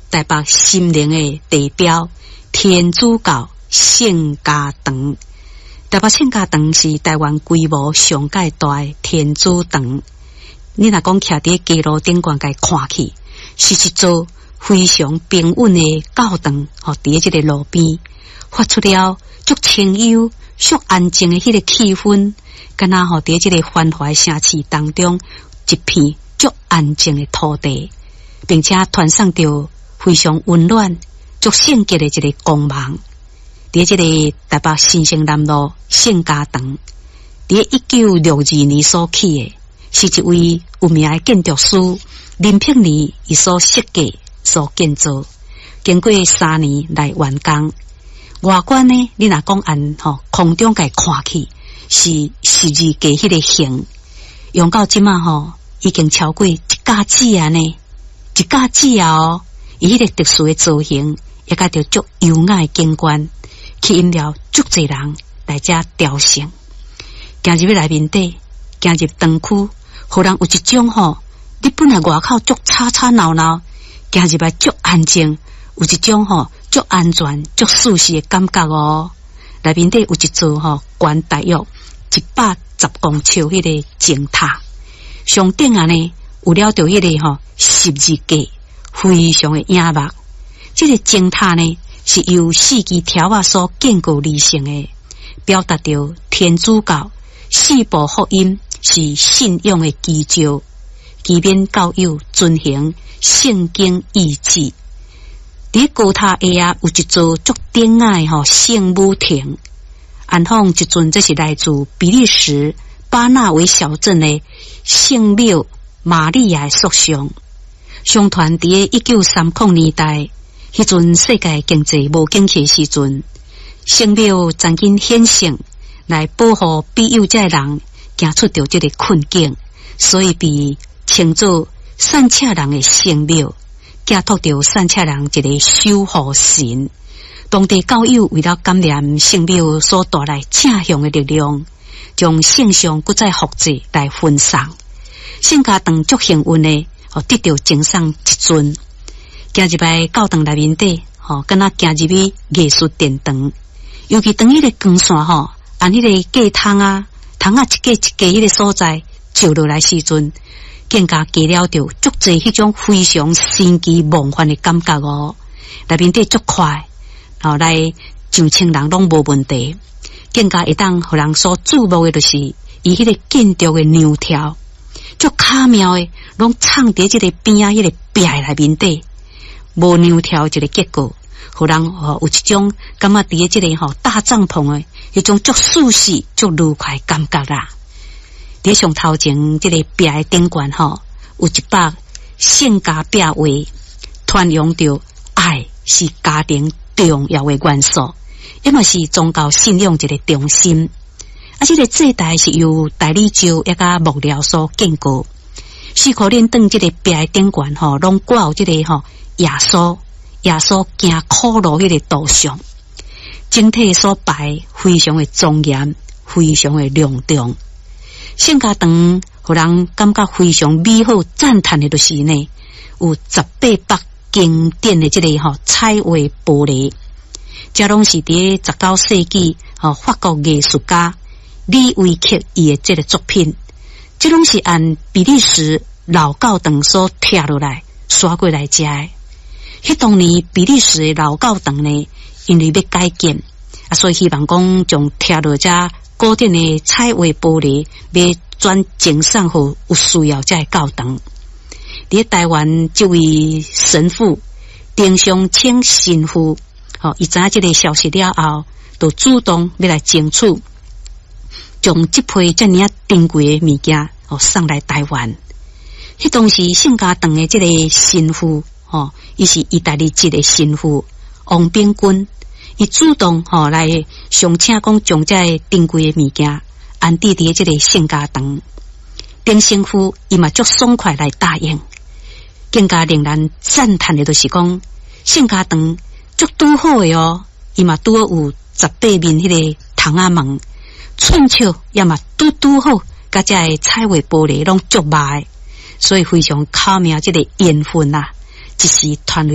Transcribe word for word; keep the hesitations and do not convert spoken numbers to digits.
台北心灵的地标天主教圣家堂。台北圣家堂是台湾规模上界大的天主堂。你若讲徛伫街路顶悬，甲看去，是一座非常平稳的教堂。吼，伫即个路边，发出了足清幽、足安静的迄个气氛，敢若吼伫即个繁华城市当中，一片足安静的土地，并且传送着非常温暖、足圣洁的一个光芒。伫即个台北新生南路圣家堂，伫一九六二年所起的，是一位有名的建筑师林聘礼伊所设计、所建造，经过三年来完工。外观呢，你若讲按吼空中甲看去，是十字架迄个形，用到即马吼已经超过一架子啊呢，一架子啊哦，伊迄个特殊的造型，也甲着足优雅的景观，吸引了足侪人来遮朝圣。行入去内面底，行入堂区，互人有一种吼，你本来外口足吵吵闹闹，行入来足安静，有一种吼足安全、足舒适的感觉哦。内面底有一座吼悬大约一百十公尺迄个钟塔，上顶啊呢有了着迄个吼十字架，非常的雅目。这个钟塔呢是由四支条啊所建构而成的，表达着天主教四部福音是信仰的基石，基本教友遵行圣经意志。伫高塔下啊有一座足典雅的吼圣母亭，安放一尊这是来自比利时巴纳维小镇的圣庙玛利亚的塑像。相传伫一九三零年代，迄阵世界经济无景气时阵，圣庙曾经显圣来保护庇佑这人，行出着这个困境，所以被称作善车人的圣庙，寄托着善车人一个守护神。当地教友为了感念圣庙所带来正向的力量，将圣像搁再复制来分送。圣家堂足幸运的，哦得到赠送一尊。行入来教堂内面底，吼，敢若行入去艺术殿堂，尤其当迄个光线吼，按迄个架窗啊，窗啊一架一架迄个所在照落来时阵，更加加了着足侪迄种非常神奇梦幻的感觉哦。内面底足快，然后来上千人拢无问题。更加会当互人所注目的就是伊迄个建筑的neu条，足巧妙的，拢藏伫即个边啊迄个壁内面底。无neu条一个结构，互人吼有一种感觉伫即个吼大帐篷的迄种足舒适、足愉快感觉啦。伫上头前即个壁的顶悬吼，有一把圣家壁画，传扬着爱是家庭重要的元素，也嘛是宗教信仰一个中心。啊，这个祭台是由大理石一甲木料所建构。四颗链灯即个壁的顶悬吼，拢挂有即个吼。耶稣，耶稣行苦路迄个道上，整体所摆非常的庄严，非常的隆重。圣家堂互人感觉非常美好，赞叹的就是呢，有十八百经典的这个吼彩画玻璃，这拢是伫十九世纪吼法国艺术家李维克伊的这个作品，这拢是按比利时老教堂所拆落来刷过来遮的。迄当年比利时的老教堂呢，因为要改建啊，所以希望讲将拆落遮古典的彩画玻璃，要转赠送互有需要遮的教堂。伫台湾这位神父丁尚清神父，吼、哦，伊知影这个消息了后，就主动要来争取，将这批遮尔啊珍贵的物件哦送来台湾。迄当时圣家堂的这个神父。吼，伊、哦、是意大利籍的神父王炳君，伊主动吼、哦、来上请讲将这珍贵的物件安置伫这个圣家堂。丁神父伊嘛足爽快来答应，更加令人赞叹的就是讲圣家堂足拄好的哦，伊嘛拄好有十八面迄个窗仔门，寸尺也嘛拄拄好，甲这个彩画玻璃拢足密，所以非常巧妙这个缘分啊。一时团